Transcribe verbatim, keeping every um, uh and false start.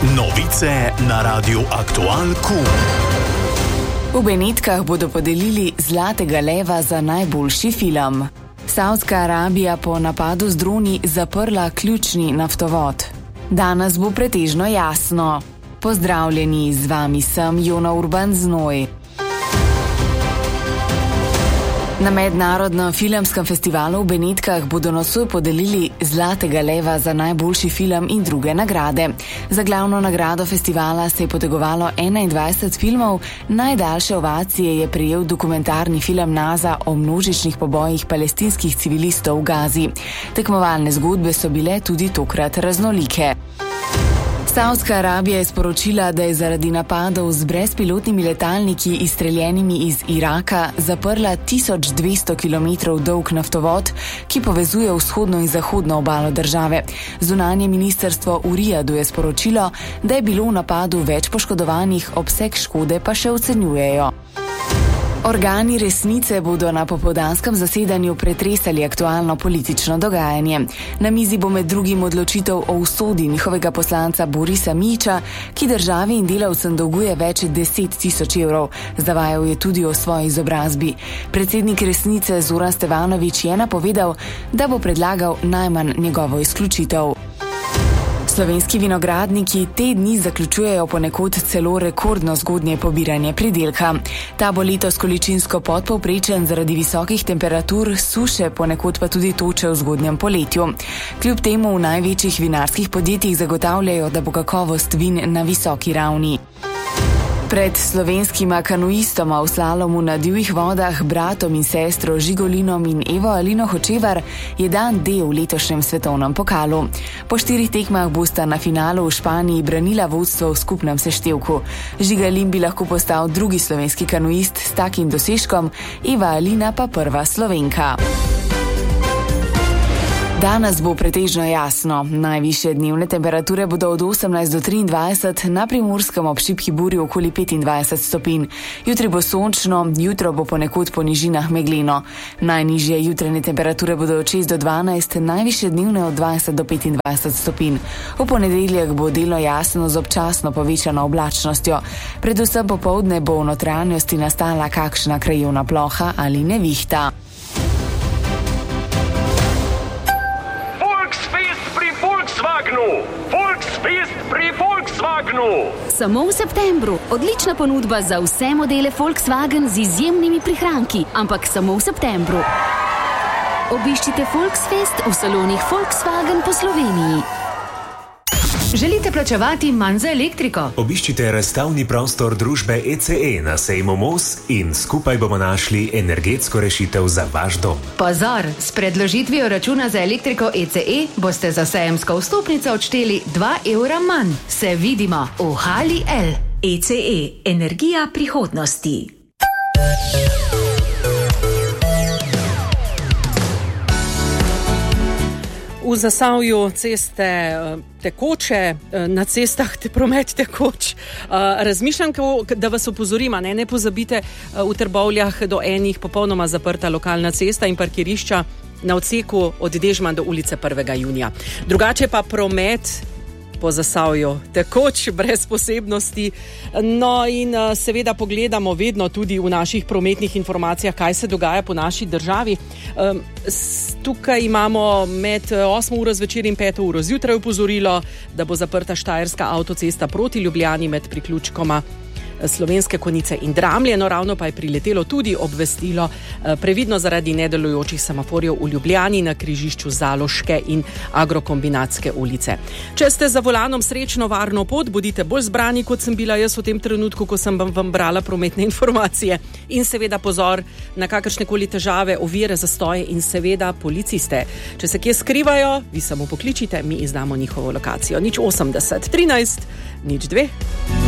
Novice na Radiu Aktual Q. V Benetkah bodo podelili Zlatega leva za najboljši film. Saudska Arabija po napadu z droni zaprla ključni naftovod. Danes bo pretežno jasno. Pozdravljeni, z vami sem Jona Urban Znoj. Na mednarodnem filmskem festivalu v Benetkah bodo nocoj podelili Zlatega leva za najboljši film in druge nagrade. Za glavno nagrado festivala se je potegovalo enaindvajset filmov, najdaljše ovacije je prejel dokumentarni film NASA o množičnih pobojih palestinskih civilistov v Gazi. Tekmovalne zgodbe so bile tudi tokrat raznolike. Saudska Arabija je sporočila, da je zaradi napadov z brezpilotnimi letalniki izstreljenimi iz Iraka zaprla tisoč dvesto kilometrov dolg naftovod, ki povezuje vzhodno in zahodno obalo države. Zunanje ministrstvo v Rijadu je sporočilo, da je bilo v napadu več poškodovanih, obseg škode pa še ocenjujejo. Organi resnice bodo na popoldanskem zasedanju pretresali aktualno politično dogajanje. Na mizi bo med drugim odločitev o usodi njihovega poslanca Borisa Mića, ki državi in delavcem dolguje več deset tisoč evrov. Zavajal je tudi o svoji izobrazbi. Predsednik resnice Zoran Stevanović je napovedal, da bo predlagal najmanj njegovo izključitev. Slovenski vinogradniki te dni zaključujejo ponekod celo rekordno zgodnje pobiranje pridelka. Ta bo letos količinsko podpovprečen zaradi visokih temperatur, suše, ponekod pa tudi toče v zgodnjem poletju. Kljub temu v največjih vinarskih podjetjih zagotavljajo, da bo kakovost vin na visoki ravni. Pred slovenskima kanuistoma v slalomu na divjih vodah, bratom in sestro Žigolinom in Evo Alino Hočevar, je dan D v letošnjem svetovnem pokalu. Po štirih tekmah bosta na finalu v Španiji branila vodstvo v skupnem seštevku. Žigalin bi lahko postal drugi slovenski kanuist s takim dosežkom, Eva Alina pa prva Slovenka. Danes bo pretežno jasno. Najvišje dnevne temperature bodo od osemnajst do triindvajset, na Primorskem ob šibki burji okoli petindvajset stopinj. Jutri bo sončno, jutro bo ponekod po nižinah megleno. Najnižje jutranje temperature bodo od šest do dvanajst, najvišje dnevne od dvajset do petindvajset stopinj. V ponedeljek bo delno jasno z občasno povečano oblačnostjo. Predvsem popoldne bo v notranjosti nastala kakšna krajevna ploha ali nevihta. Volksfest pri Volkswagenu! Samo v septembru. Odlična ponudba za vse modele Volkswagen z izjemnimi prihranki, ampak samo v septembru. Obiščite Volksfest v salonih Volkswagen po Sloveniji. Želite plačevati manj za elektriko? Obiščite razstavni prostor družbe E C E na sejmu Mos in skupaj bomo našli energetsko rešitev za vaš dom. Pozor, s predložitvijo računa za elektriko E C E boste za sejemsko vstopnico odšteli dva evra manj. Se vidimo v Hali L. E C E, energija prihodnosti. V Zasavju ceste tekoče, na cestah te promet tekoč. Razmišljam, da vas opozorim, ne, ne pozabite, v Trbovljah do enih popolnoma zaprta lokalna cesta in parkirišča na odseku od Dežman do ulice prvega junija. Drugače pa promet po Zasavju tekoč, brez posebnosti. No in seveda pogledamo vedno tudi v naših prometnih informacijah, kaj se dogaja po naši državi. Tukaj imamo med osmo uro zvečer in peto uro zjutraj opozorilo, da bo zaprta Štajerska avtocesta proti Ljubljani med priključkoma Slovenske Konjice in Dramlje, no ravno pa je priletelo tudi obvestilo previdno zaradi nedelujočih semaforjev v Ljubljani na križišču Zaloške in Agrokombinatske ulice. Če ste za volanom, srečno varno pot, bodite bolj zbrani, kot sem bila jaz v tem trenutku, ko sem vam brala prometne informacije. In seveda pozor na kakršnekoli težave, ovire, zastoje in seveda policiste. Če se kje skrivajo, vi samo pokličite, mi izdamo njihovo lokacijo. nič osemdeset trinajst nič dve